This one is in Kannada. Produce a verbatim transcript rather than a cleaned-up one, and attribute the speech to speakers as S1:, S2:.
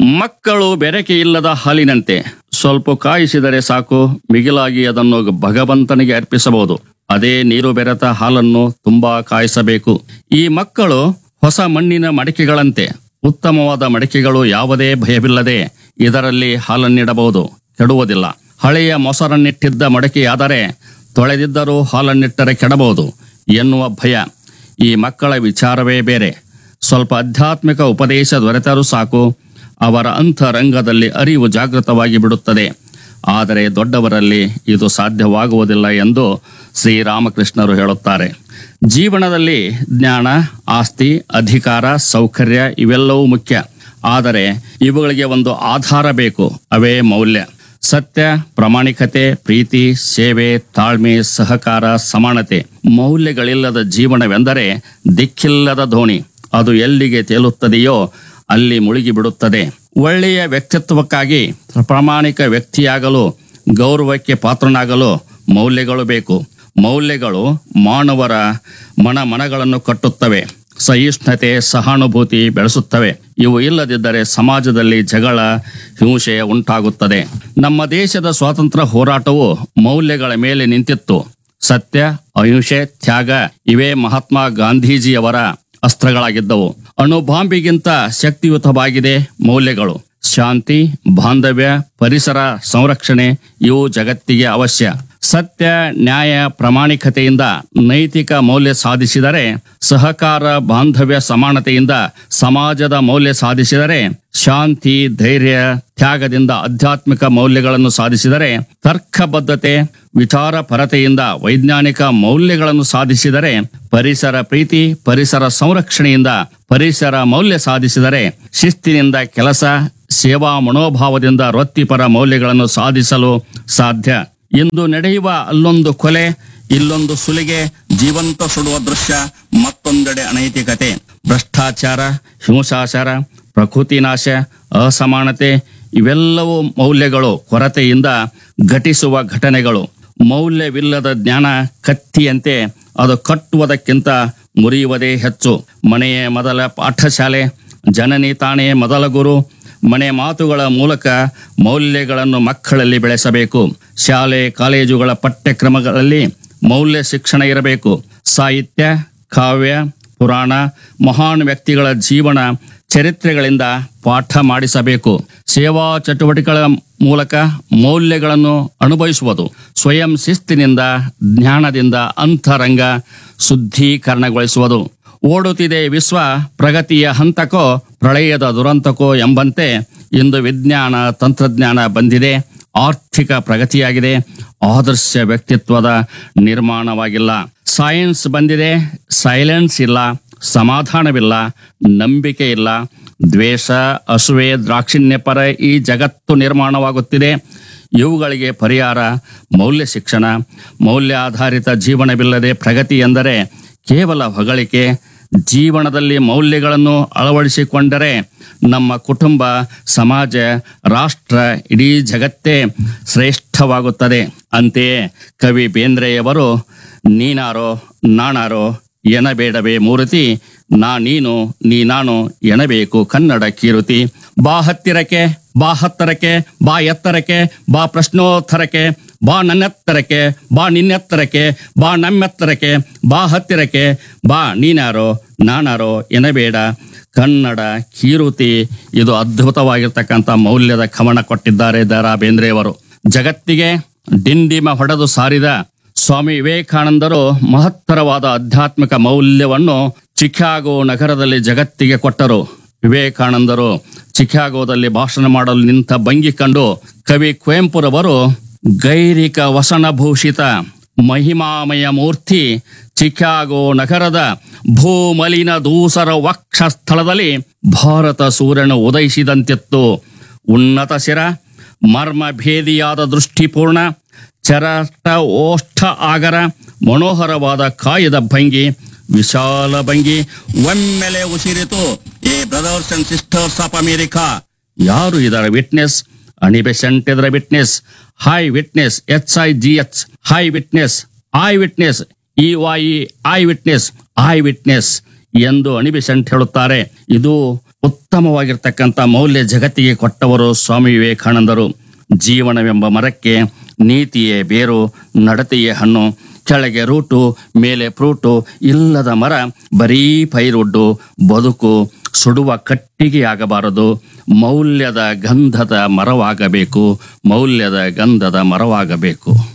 S1: ಮಕ್ಕಳು ಬೆರಕೆ ಇಲ್ಲದ ಹಾಲಿನಂತೆ, ಸ್ವಲ್ಪ ಕಾಯಿಸಿದರೆ ಸಾಕು, ಮಿಗಿಲಾಗಿ ಅದನ್ನು ಭಗವಂತನಿಗೆ ಅರ್ಪಿಸಬಹುದು. ಅದೇ ನೀರು ಬೆರೆತ ಹಾಲನ್ನು ತುಂಬಾ ಕಾಯಿಸಬೇಕು. ಈ ಮಕ್ಕಳು ಹೊಸ ಮಣ್ಣಿನ ಮಡಿಕೆಗಳಂತೆ, ಉತ್ತಮವಾದ ಮಡಿಕೆಗಳು ಯಾವುದೇ ಭಯವಿಲ್ಲದೆ ಇದರಲ್ಲಿ ಹಾಲನ್ನಿಡಬಹುದು, ಕೆಡುವುದಿಲ್ಲ. ಹಳೆಯ ಮೊಸರನ್ನಿಟ್ಟಿದ್ದ ಮಡಿಕೆಯಾದರೆ ತೊಳೆದಿದ್ದರೂ ಹಾಲನ್ನಿಟ್ಟರೆ ಕೆಡಬಹುದು ಎನ್ನುವ ಭಯ. ಈ ಮಕ್ಕಳ ವಿಚಾರವೇ ಬೇರೆ. ಸ್ವಲ್ಪ ಆಧ್ಯಾತ್ಮಿಕ ಉಪದೇಶ ದೊರೆತರೂ ಸಾಕು, ಅವರ ಅಂತರಂಗದಲ್ಲಿ ಅರಿವು ಜಾಗೃತವಾಗಿ ಬಿಡುತ್ತದೆ. ಆದರೆ ದೊಡ್ಡವರಲ್ಲಿ ಇದು ಸಾಧ್ಯವಾಗುವುದಿಲ್ಲ ಎಂದು ಶ್ರೀರಾಮಕೃಷ್ಣರು ಹೇಳುತ್ತಾರೆ. ಜೀವನದಲ್ಲಿ ಜ್ಞಾನ, ಆಸ್ತಿ, ಅಧಿಕಾರ, ಸೌಕರ್ಯ ಇವೆಲ್ಲವೂ ಮುಖ್ಯ. ಆದರೆ ಇವುಗಳಿಗೆ ಒಂದು ಆಧಾರ ಬೇಕು, ಅವೇ ಮೌಲ್ಯ. ಸತ್ಯ, ಪ್ರಾಮಾಣಿಕತೆ, ಪ್ರೀತಿ, ಸೇವೆ, ತಾಳ್ಮೆ, ಸಹಕಾರ, ಸಮಾನತೆ. ಮೌಲ್ಯಗಳಿಲ್ಲದ ಜೀವನವೆಂದರೆ ದಿಕ್ಕಿಲ್ಲದ ದೋಣಿ. ಅದು ಎಲ್ಲಿಗೆ ತೇಲುತ್ತದೆಯೋ ಅಲ್ಲಿ ಮುಳುಗಿ ಬಿಡುತ್ತದೆ. ಒಳ್ಳೆಯ ವ್ಯಕ್ತಿತ್ವಕ್ಕಾಗಿ, ಪ್ರಾಮಾಣಿಕ ವ್ಯಕ್ತಿಯಾಗಲು, ಗೌರವಕ್ಕೆ ಪಾತ್ರನಾಗಲು ಮೌಲ್ಯಗಳು ಬೇಕು. ಮೌಲ್ಯಗಳು ಮಾನವರ ಮನ ಮನಗಳನ್ನು ಕಟ್ಟುತ್ತವೆ, ಸಹಿಷ್ಣುತೆ, ಸಹಾನುಭೂತಿ ಬೆಳೆಸುತ್ತವೆ. ಇವು ಇಲ್ಲದಿದ್ದರೆ ಸಮಾಜದಲ್ಲಿ ಜಗಳ, ಹಿಂಸೆ ಉಂಟಾಗುತ್ತದೆ. ನಮ್ಮ ದೇಶದ ಸ್ವಾತಂತ್ರ್ಯ ಹೋರಾಟವು ಮೌಲ್ಯಗಳ ಮೇಲೆ ನಿಂತಿತ್ತು. ಸತ್ಯ, ಅಹಿಂಸೆ, ತ್ಯಾಗ ಇವೇ ಮಹಾತ್ಮ ಗಾಂಧೀಜಿಯವರ ಅಸ್ತ್ರಗಳಾಗಿದ್ದವು. ಅಣುಬಾಂಬಿಗಿಂತ ಶಕ್ತಿಯುತವಾಗಿದೆ ಮೌಲ್ಯಗಳು. ಶಾಂತಿ, ಬಾಂಧವ್ಯ, ಪರಿಸರ ಸಂರಕ್ಷಣೆ ಇವು ಜಗತ್ತಿಗೆ ಅವಶ್ಯ. ಸತ್ಯ, ನ್ಯಾಯ, ಪ್ರಾಮಾಣಿಕತೆಯಿಂದ ನೈತಿಕ ಮೌಲ್ಯ ಸಾಧಿಸಿದರೆ, ಸಹಕಾರ, ಬಾಂಧವ್ಯ, ಸಮಾನತೆಯಿಂದ ಸಮಾಜದ ಮೌಲ್ಯ ಸಾಧಿಸಿದರೆ, ಶಾಂತಿ, ಧೈರ್ಯ, ತ್ಯಾಗದಿಂದ ಆಧ್ಯಾತ್ಮಿಕ ಮೌಲ್ಯಗಳನ್ನು ಸಾಧಿಸಿದರೆ, ತರ್ಕಬದ್ಧತೆ, ವಿಚಾರ ಪರತೆಯಿಂದ ವೈಜ್ಞಾನಿಕ ಮೌಲ್ಯಗಳನ್ನು ಸಾಧಿಸಿದರೆ, ಪರಿಸರ ಪ್ರೀತಿ, ಪರಿಸರ ಸಂರಕ್ಷಣೆಯಿಂದ ಪರಿಸರ ಮೌಲ್ಯ ಸಾಧಿಸಿದರೆ, ಶಿಸ್ತಿನಿಂದ ಕೆಲಸ, ಸೇವಾ ಮನೋಭಾವದಿಂದ ವೃತ್ತಿಪರ ಮೌಲ್ಯಗಳನ್ನು ಸಾಧಿಸಲು ಸಾಧ್ಯ. ಇಂದು ನಡೆಯುವ ಅಲ್ಲೊಂದು ಕೊಲೆ, ಇಲ್ಲೊಂದು ಸುಲಿಗೆ, ಜೀವಂತ ಸುಡುವ ದೃಶ್ಯ, ಮತ್ತೊಂದೆಡೆ ಅನೈತಿಕತೆ, ಭ್ರಷ್ಟಾಚಾರ, ಹಿಂಸಾಚಾರ, ಪ್ರಕೃತಿ ನಾಶ, ಅಸಮಾನತೆ ಇವೆಲ್ಲವೂ ಮೌಲ್ಯಗಳು ಕೊರತೆಯಿಂದ ಘಟಿಸುವ ಘಟನೆಗಳು. ಮೌಲ್ಯವಿಲ್ಲದ ಜ್ಞಾನ ಕತ್ತಿಯಂತೆ, ಅದು ಕಟ್ಟುವುದಕ್ಕಿಂತ ಮುರಿಯುವುದೇ ಹೆಚ್ಚು. ಮನೆಯೇ ಮೊದಲ ಪಾಠಶಾಲೆ, ಜನನಿ ತಾನೇ ಮೊದಲ ಗುರು. ಮನೆ ಮಾತುಗಳ ಮೂಲಕ ಮೌಲ್ಯಗಳನ್ನು ಮಕ್ಕಳಲ್ಲಿ ಬೆಳೆಸಬೇಕು. ಶಾಲೆ ಕಾಲೇಜುಗಳ ಪಠ್ಯಕ್ರಮಗಳಲ್ಲಿ ಮೌಲ್ಯ ಶಿಕ್ಷಣ ಇರಬೇಕು. ಸಾಹಿತ್ಯ, ಕಾವ್ಯ, ಪುರಾಣ, ಮಹಾನ್ ವ್ಯಕ್ತಿಗಳ ಜೀವನ ಚರಿತ್ರೆಗಳಿಂದ ಪಾಠ ಮಾಡಿಸಬೇಕು. ಸೇವಾ ಚಟುವಟಿಕೆಗಳ ಮೂಲಕ ಮೌಲ್ಯಗಳನ್ನು ಅನುಭವಿಸುವುದು. ಸ್ವಯಂ ಶಿಸ್ತಿನಿಂದ, ಜ್ಞಾನದಿಂದ ಅಂತರಂಗ ಶುದ್ಧೀಕರಣಗೊಳಿಸುವುದು. ಓಡುತ್ತಿದೆ ವಿಶ್ವ, ಪ್ರಗತಿಯ ಹಂತಕೋ ಪ್ರಳಯದ ದುರಂತಕೋ ಎಂಬಂತೆ ಇಂದು ವಿಜ್ಞಾನ, ತಂತ್ರಜ್ಞಾನ ಬಂದಿದೆ, ಆರ್ಥಿಕ ಪ್ರಗತಿಯಾಗಿದೆ, ಆದರ್ಶ ವ್ಯಕ್ತಿತ್ವದ ನಿರ್ಮಾಣವಾಗಿಲ್ಲ. ಸೈನ್ಸ್ ಬಂದಿದೆ, ಸೈಲೆನ್ಸ್ ಇಲ್ಲ, ಸಮಾಧಾನವಿಲ್ಲ, ನಂಬಿಕೆ ಇಲ್ಲ. ದ್ವೇಷ, ಅಸೂಯೆ, ದಾಕ್ಷಿಣ್ಯ ಪರ ಈ ಜಗತ್ತು ನಿರ್ಮಾಣವಾಗುತ್ತಿದೆ. ಇವುಗಳಿಗೆ ಪರಿಹಾರ ಮೌಲ್ಯ ಶಿಕ್ಷಣ. ಮೌಲ್ಯ ಆಧಾರಿತ ಜೀವನವಿಲ್ಲದೆ ಪ್ರಗತಿ ಎಂದರೆ ಕೇವಲ ಹೊಗಳಿಕೆ. ಜೀವನದಲ್ಲಿ ಮೌಲ್ಯಗಳನ್ನು ಅಳವಡಿಸಿಕೊಂಡರೆ ನಮ್ಮ ಕುಟುಂಬ, ಸಮಾಜ, ರಾಷ್ಟ್ರ, ಇಡೀ ಜಗತ್ತೇ ಶ್ರೇಷ್ಠವಾಗುತ್ತದೆ. ಅಂತೆಯೇ ಕವಿ ಬೇಂದ್ರೆಯವರು ನೀನಾರೋ ನಾನಾರೋ ಎನಬೇಡವೇ ಮೂರ್ತಿ, ನಾ ನೀನು ನೀ ನಾನು ಎನಬೇಕು ಕನ್ನಡ ಕೀರುತಿ. ಬಾ ಹತ್ತಿರಕ್ಕೆ, ಬಾ ಹತ್ತರಕ್ಕೆ, ಬಾ ಎತ್ತರಕ್ಕೆ, ಬಾ ಪ್ರಶ್ನೋತ್ತರಕ್ಕೆ, ಬಾ ನನ್ನೆತ್ತರಕ್ಕೆ, ಬಾ ನಿನ್ನೆತ್ತರಕ್ಕೆ, ಬಾ ನಮ್ಮೆತ್ತರಕ್ಕೆ, ಬಾ ಹತ್ತಿರಕ್ಕೆ, ಬಾ ನೀನಾರೋ ನಾನಾರೋ ಎನಬೇಡ ಕನ್ನಡ ಕೀರುತಿ. ಇದು ಅದ್ಭುತವಾಗಿರ್ತಕ್ಕಂಥ ಮೌಲ್ಯದ ಕವನ ಕೊಟ್ಟಿದ್ದಾರೆ ದ ರಾ ಬೇಂದ್ರೆಯವರು. ಜಗತ್ತಿಗೆ ಡಿಂಡಿಮ ಹೊಡೆದು ಸಾರಿದ ಸ್ವಾಮಿ ವಿವೇಕಾನಂದರು ಮಹತ್ತರವಾದ ಆಧ್ಯಾತ್ಮಿಕ ಮೌಲ್ಯವನ್ನು ಚಿಕಾಗೋ ನಗರದಲ್ಲಿ ಜಗತ್ತಿಗೆ ಕೊಟ್ಟರು. ವಿವೇಕಾನಂದರು ಚಿಕಾಗೋದಲ್ಲಿ ಭಾಷಣ ಮಾಡಲು ನಿಂತ ಭಂಗಿ ಕಂಡು ಕವಿ ಕುವೆಂಪುರವರು ಗೈರಿಕ ವಸನಭೂಷಿತ ಮಹಿಮಾಮಯ ಮೂರ್ತಿ ಚಿಕಾಗೋ ನಗರದ ಭೂಮಲಿನ ದೂಸರ ವಕ್ಷ ಸ್ಥಳದಲ್ಲಿ ಭಾರತ ಸೂರ್ಯನು ಉದಯಿಸಿದಂತಿತ್ತು. ಉನ್ನತ ಶಿರ, ಮರ್ಮ ಭೇದಿಯಾದ ದೃಷ್ಟಿಪೂರ್ಣ, ಚರಟ ಓಷ್ಠ ಆಗರ, ಮನೋಹರವಾದ ಕಾಯದ ಭಂಗಿ, ವಿಶಾಲ ಭಂಗಿ ಒಮ್ಮೆಲೆ ಉಸಿರಿತು. A brothers and sisters of America, ಯಾರು ಇದರ ವಿಟ್ನೆಸ್? ಅನಿಬೆಸೆಂಟ್ ಇದರ witness. High witness, H I G H, high witness. Eye witness, E why eye witness, eye witness ಎಂದು ಅನಿಬೆಸೆಂಟ್ ಹೇಳುತ್ತಾರೆ. ಇದು ಉತ್ತಮವಾಗಿರ್ತಕ್ಕಂಥ ಮೌಲ್ಯ ಜಗತ್ತಿಗೆ ಕೊಟ್ಟವರು ಸ್ವಾಮಿ ವಿವೇಕಾನಂದರು. ಜೀವನವೆಂಬ ಮರಕ್ಕೆ ನೀತಿಯೇ ಬೇರು, ನಡತೆಯೇ ಹಣ್ಣು. ಕೆಳಗೆ ರೂಟು, ಮೇಲೆ ಫ್ರೂಟು ಇಲ್ಲದ ಮರ ಬರೀ ಪೈರುಡ್ಡು. ಬದುಕು ಸುಡುವ ಕಟ್ಟಿಗೆಯಾಗಬಾರದು, ಮೌಲ್ಯದ ಗಂಧದ ಮರವಾಗಬೇಕು. ಮೌಲ್ಯದ ಗಂಧದ ಮರವಾಗಬೇಕು.